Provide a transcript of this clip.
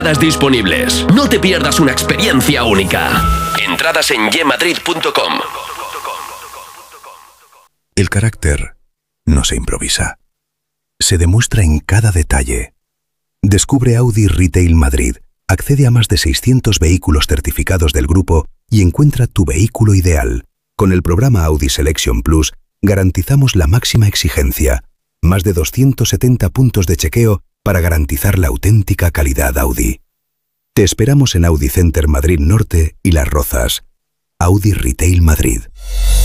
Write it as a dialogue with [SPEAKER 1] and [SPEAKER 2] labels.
[SPEAKER 1] Disponibles. No te pierdas una experiencia única. Entradas en yemadrid.com.
[SPEAKER 2] El carácter no se improvisa. Se demuestra en cada detalle. Descubre Audi Retail Madrid. Accede a más de 600 vehículos certificados del grupo y encuentra tu vehículo ideal. Con el programa Audi Selection Plus garantizamos la máxima exigencia. Más de 270 puntos de chequeo para garantizar la auténtica calidad Audi. Te esperamos en Audi Center Madrid Norte y Las Rozas. Audi Retail Madrid.